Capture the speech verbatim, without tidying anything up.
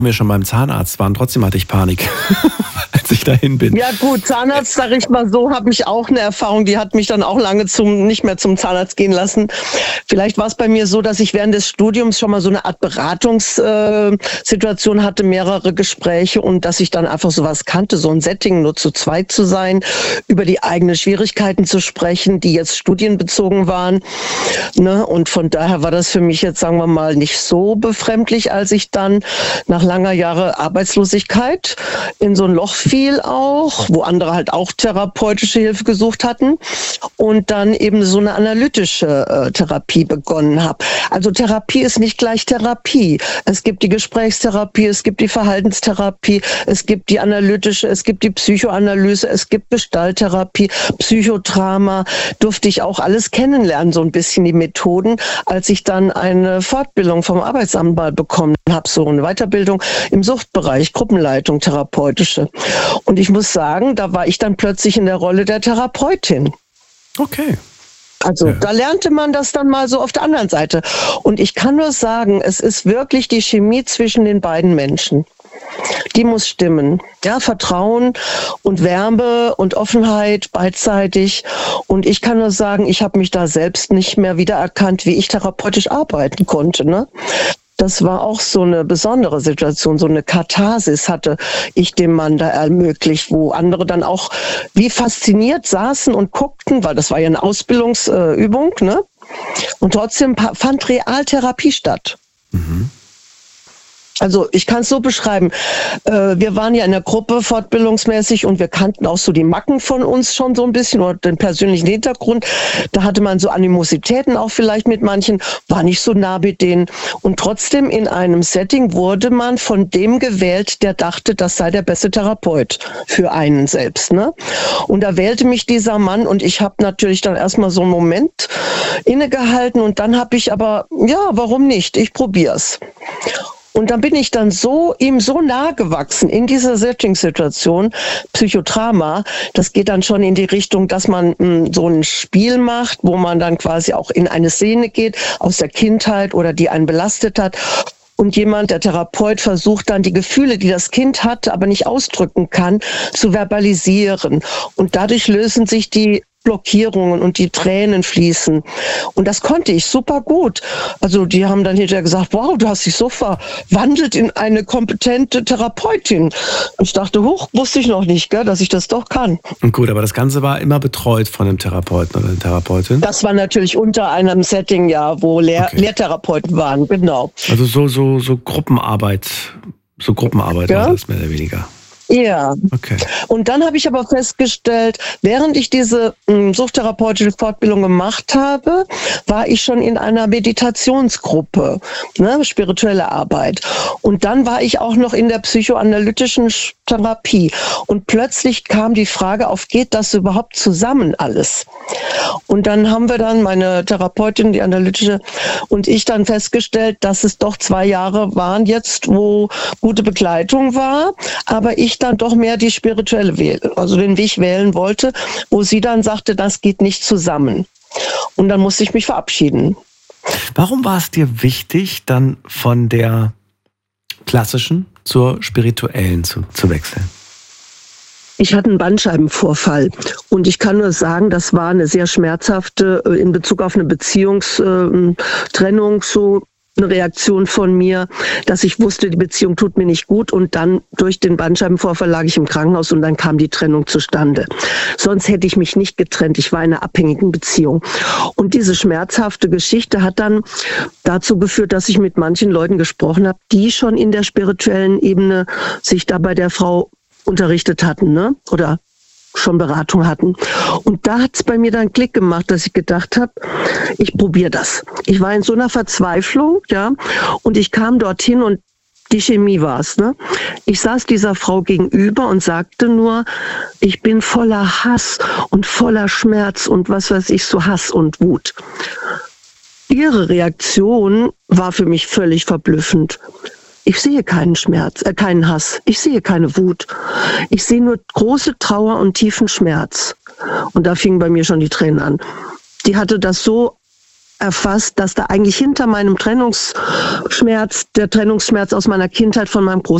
wir schon beim Zahnarzt waren, trotzdem hatte ich Panik, als ich dahin bin. Ja gut, Zahnarzt, sag ich mal so, habe ich auch eine Erfahrung, die hat mich dann auch lange zum nicht mehr zum Zahnarzt gehen lassen. Vielleicht war es bei mir so, dass ich während des Studiums schon mal so eine Art Beratungssituation äh, hatte, mehrere Gespräche und dass ich dann einfach sowas kannte, so ein Setting, nur zu zweit zu sein, über die eigenen Schwierigkeiten zu sprechen, die jetzt studienbezogen waren. Ne? Und von daher war das für mich jetzt, sagen wir mal, nicht so befremdlich, als ich dann nach langer Jahre Arbeitslosigkeit in so ein Loch fiel auch, wo andere halt auch therapeutische Hilfe gesucht hatten und dann eben so eine analytische äh, Therapie begonnen habe. Also Therapie ist nicht gleich Therapie. Es gibt die Gesprächstherapie, es gibt die Verhaltenstherapie, es gibt die analytische, es gibt die Psychoanalyse, es gibt Gestalttherapie, Psychodrama. Durfte ich auch alles kennenlernen, so ein bisschen die Methoden, als ich dann eine Fortbildung vom Arbeitsamt mal bekommen habe, so eine Weiterbildung im Suchtbereich, Gruppenleitung, therapeutische. Und ich muss sagen, da war ich dann plötzlich in der Rolle der Therapeutin. Okay. Also ja. Da lernte man das dann mal so auf der anderen Seite. Und ich kann nur sagen, es ist wirklich die Chemie zwischen den beiden Menschen. Die muss stimmen. Ja, Vertrauen und Wärme und Offenheit beidseitig. Und ich kann nur sagen, ich habe mich da selbst nicht mehr wiedererkannt, wie ich therapeutisch arbeiten konnte. Ne? Das war auch so eine besondere Situation, so eine Katharsis hatte ich dem Mann da ermöglicht, wo andere dann auch wie fasziniert saßen und guckten, weil das war ja eine Ausbildungsübung, ne? Und trotzdem fand Realtherapie statt. Mhm. Also ich kann es so beschreiben, äh, wir waren ja in der Gruppe fortbildungsmäßig und wir kannten auch so die Macken von uns schon so ein bisschen oder den persönlichen Hintergrund. Da hatte man so Animositäten auch vielleicht mit manchen, war nicht so nah mit denen. Und trotzdem in einem Setting wurde man von dem gewählt, der dachte, das sei der beste Therapeut für einen selbst. Ne? Und da wählte mich dieser Mann und ich habe natürlich dann erstmal so einen Moment innegehalten und dann habe ich aber, ja, warum nicht? Ich probier's. Und dann bin ich dann so ihm so nahe gewachsen in dieser Setting-Situation, Psychodrama, das geht dann schon in die Richtung, dass man mh, so ein Spiel macht, wo man dann quasi auch in eine Szene geht aus der Kindheit oder die einen belastet hat. Und jemand, der Therapeut, versucht dann die Gefühle, die das Kind hat, aber nicht ausdrücken kann, zu verbalisieren. Und dadurch lösen sich die Blockierungen und die Tränen fließen. Und das konnte ich super gut. Also die haben dann hinterher gesagt, wow, du hast dich so verwandelt in eine kompetente Therapeutin. Und ich dachte, hoch, wusste ich noch nicht, gell, dass ich das doch kann. Und gut, aber das Ganze war immer betreut von einem Therapeuten oder einer Therapeutin? Das war natürlich unter einem Setting, ja, wo Lehr- okay. Lehrtherapeuten waren, genau. Also so, so, so Gruppenarbeit, so Gruppenarbeit ja? war das mehr oder weniger. Ja, okay. Und dann habe ich aber festgestellt, während ich diese mh, suchttherapeutische Fortbildung gemacht habe, war ich schon in einer Meditationsgruppe, ne, spirituelle Arbeit. Und dann war ich auch noch in der psychoanalytischen Therapie. Und plötzlich kam die Frage auf, geht das überhaupt zusammen alles? Und dann haben wir dann, meine Therapeutin, die analytische, und ich dann festgestellt, dass es doch zwei Jahre waren jetzt, wo gute Begleitung war, aber ich dann doch mehr die spirituelle wählen, also den Weg wählen wollte, wo sie dann sagte, das geht nicht zusammen. Und dann musste ich mich verabschieden. Warum war es dir wichtig, dann von der klassischen zur spirituellen zu, zu wechseln? Ich hatte einen Bandscheibenvorfall und ich kann nur sagen, das war eine sehr schmerzhafte, in Bezug auf eine Beziehungstrennung, so eine Reaktion von mir, dass ich wusste, die Beziehung tut mir nicht gut und dann durch den Bandscheibenvorfall lag ich im Krankenhaus und dann kam die Trennung zustande. Sonst hätte ich mich nicht getrennt. Ich war in einer abhängigen Beziehung. Und diese schmerzhafte Geschichte hat dann dazu geführt, dass ich mit manchen Leuten gesprochen habe, die schon in der spirituellen Ebene sich da bei der Frau unterrichtet hatten, ne? Oder schon Beratung hatten. Und da hat es bei mir dann Klick gemacht, dass ich gedacht habe, ich probiere das. Ich war in so einer Verzweiflung, ja, und ich kam dorthin und die Chemie war es, ne? Ich saß dieser Frau gegenüber und sagte nur, ich bin voller Hass und voller Schmerz und was weiß ich, so Hass und Wut. Ihre Reaktion war für mich völlig verblüffend. Ich sehe keinen Schmerz, äh, keinen Hass. Ich sehe keine Wut. Ich sehe nur große Trauer und tiefen Schmerz. Und da fingen bei mir schon die Tränen an. Die hatte das so erfasst, dass da eigentlich hinter meinem Trennungsschmerz, der Trennungsschmerz aus meiner Kindheit von meinem